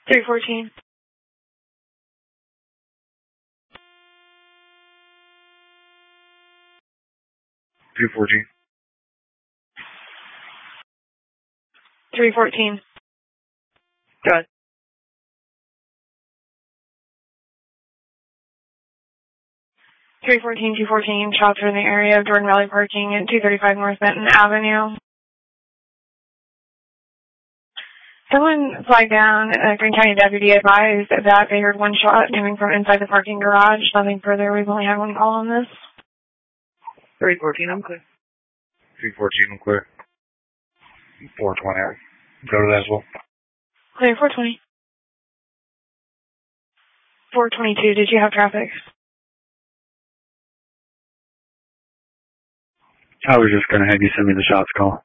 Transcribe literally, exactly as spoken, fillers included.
three fourteen. two fourteen. three fourteen. Got it. three fourteen, two fourteen, shots are in the area of Jordan Valley parking at two thirty-five North Benton Avenue. Someone flagged down, a Greene County deputy advised that they heard one shot coming from inside the parking garage. Nothing further. We've only had one call on this. three fourteen, I'm clear. three fourteen, I'm clear. four twenty, go to that as well. Clear, four twenty. four twenty-two, did you have traffic? I was just going to have you send me the shots call.